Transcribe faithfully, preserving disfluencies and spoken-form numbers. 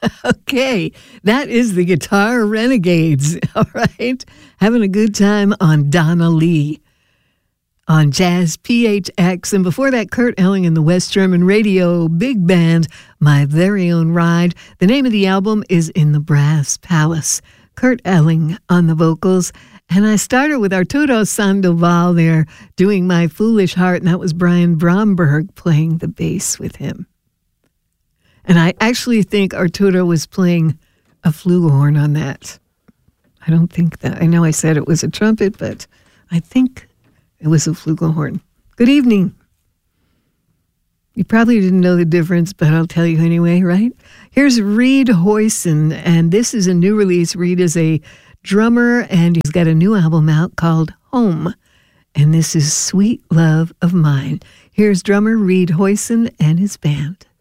Okay, that is the Guitar Renegades, all right? Having a good time on Donna Lee on Jazz P H X. And before that, Kurt Elling and the West German Radio Big Band, My Very Own Ride. The name of the album is In the Brass Palace. Kurt Elling on the vocals. And I started with Arturo Sandoval there doing My Foolish Heart, and that was Brian Bromberg playing the bass with him. And I actually think Arturo was playing a flugelhorn on that. I don't think that. I know I said it was a trumpet, but I think it was a flugelhorn. Good evening. You probably didn't know the difference, but I'll tell you anyway, right? Here's Reed Hoyson, and this is a new release. Reed is a drummer, and he's got a new album out called Home. And this is Sweet Love of Mine. Here's drummer Reed Hoyson and his band.